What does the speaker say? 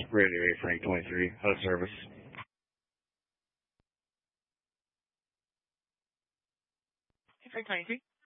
Radio 8 Frank 23, out of service. Hey, Frank 23.